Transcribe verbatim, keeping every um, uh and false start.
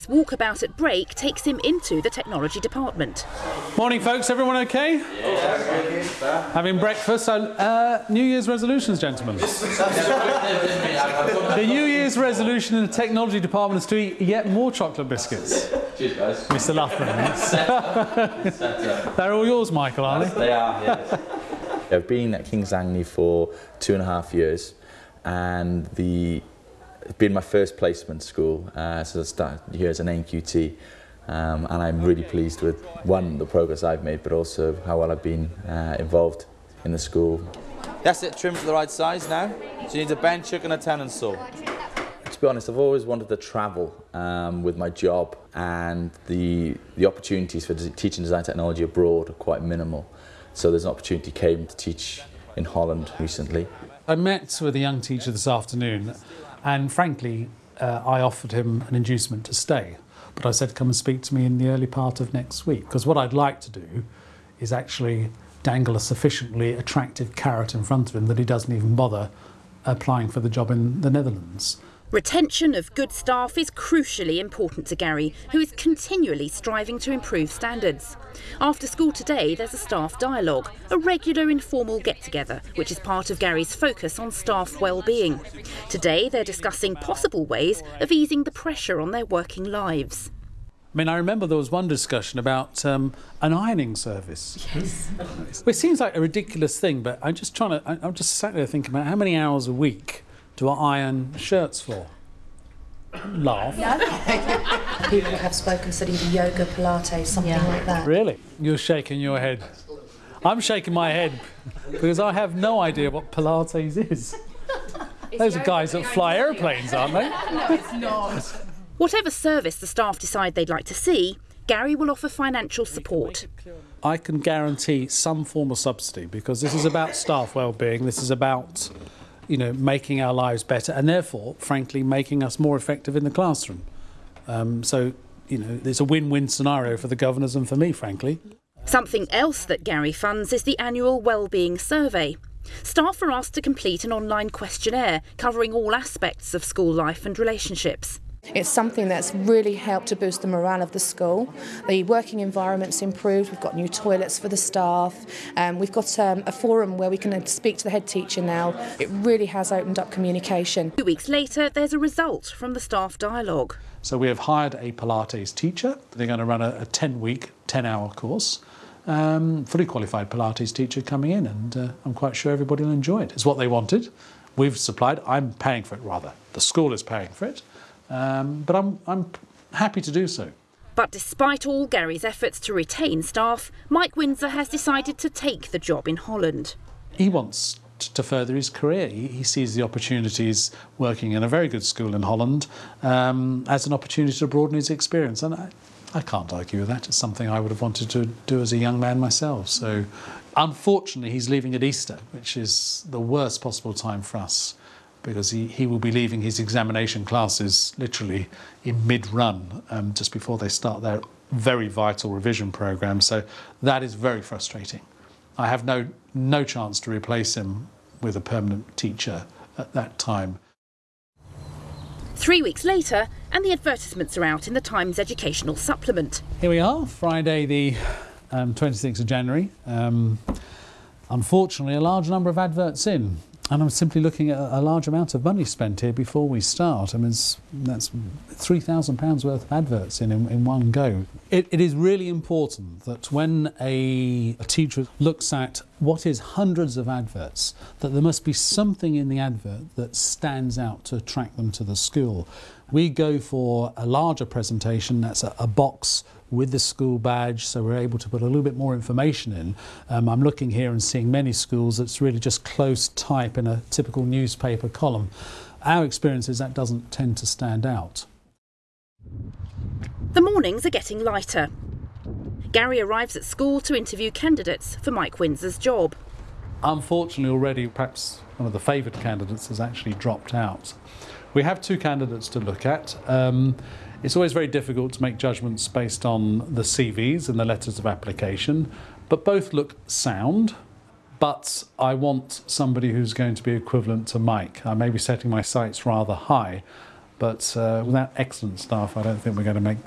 Walkabout at break takes him into the technology department. Morning, folks. Everyone okay? Yeah. Having breakfast. So, uh, New Year's resolutions, gentlemen. The New Year's resolution in the technology department is to eat yet more chocolate biscuits. Cheers, guys. Mister Luffman. They're all yours, Michael, aren't they? They are, yes. I've been at King's Langley for two and a half years, and the it's been my first placement school, uh, so I started here as an N Q T, um, and I'm really pleased with, one, the progress I've made, but also how well I've been uh, involved in the school. That's it, trimmed to the right size now. So you need a bench hook and a tenon saw. To be honest, I've always wanted to travel um, with my job, and the, the opportunities for teaching design technology abroad are quite minimal. So there's an opportunity came to teach in Holland recently. I met with a young teacher this afternoon, and frankly, uh, I offered him an inducement to stay. But I said, come and speak to me in the early part of next week, because what I'd like to do is actually dangle a sufficiently attractive carrot in front of him that he doesn't even bother applying for the job in the Netherlands. Retention of good staff is crucially important to Gary, who is continually striving to improve standards. After school today, there's a staff dialogue, a regular informal get-together, which is part of Gary's focus on staff well-being. Today, they're discussing possible ways of easing the pressure on their working lives. I mean, I remember there was one discussion about um, an ironing service. Yes. Well, it seems like a ridiculous thing, but I'm just trying to, I'm just sat there thinking about how many hours a week do I iron shirts for? Laugh. Yeah. People have spoken, said either yoga, Pilates, something yeah. like that. Really? You're shaking your head. I'm shaking my head because I have no idea what Pilates is. It's Those are guys that fly aeroplanes, aren't they? No, it's not. Whatever service the staff decide they'd like to see, Gary will offer financial support. I can guarantee some form of subsidy because this is about staff well-being, this is about, you know, making our lives better and therefore, frankly, making us more effective in the classroom. Um, so, you know, it's a win-win scenario for the governors and for me, frankly. Something else that Gary funds is the annual Wellbeing Survey. Staff are asked to complete an online questionnaire covering all aspects of school life and relationships. It's something that's really helped to boost the morale of the school. The working environment's improved, we've got new toilets for the staff, um, we've got um, a forum where we can speak to the head teacher now. It really has opened up communication. Two weeks later, there's a result from the staff dialogue. So we have hired a Pilates teacher. They're going to run a ten-week, ten-hour course. Um, fully qualified Pilates teacher coming in, and uh, I'm quite sure everybody will enjoy it. It's what they wanted. We've supplied, I'm paying for it rather. The school is paying for it. Um, but I'm, I'm happy to do so. But despite all Gary's efforts to retain staff, Mike Windsor has decided to take the job in Holland. He wants to further his career. He, he sees the opportunities working in a very good school in Holland um, as an opportunity to broaden his experience. And I, I can't argue with that. It's something I would have wanted to do as a young man myself. So unfortunately, he's leaving at Easter, which is the worst possible time for us, because he, he will be leaving his examination classes literally in mid-run, um, just before they start their very vital revision programme. So that is very frustrating. I have no, no chance to replace him with a permanent teacher at that time. Three weeks later, and the advertisements are out in the Times Educational Supplement. Here we are, Friday the um, twenty-sixth of January. Um, unfortunately, a large number of adverts in. And I'm simply looking at a large amount of money spent here before we start. I mean, it's, that's three thousand pounds worth of adverts in, in, in one go. It, it is really important that when a, a teacher looks at what is hundreds of adverts, that there must be something in the advert that stands out to attract them to the school. We go for a larger presentation, that's a, a box with the school badge, so we're able to put a little bit more information in. Um, I'm looking here and seeing many schools that's really just close type in a typical newspaper column. Our experience is that doesn't tend to stand out. The mornings are getting lighter. Gary arrives at school to interview candidates for Mike Windsor's job. Unfortunately, already perhaps one of the favoured candidates has actually dropped out. We have two candidates to look at. Um, It's always very difficult to make judgments based on the C Vs and the letters of application, but both look sound. But I want somebody who's going to be equivalent to Mike. I may be setting my sights rather high, But uh, without excellent staff, I don't think we're going to make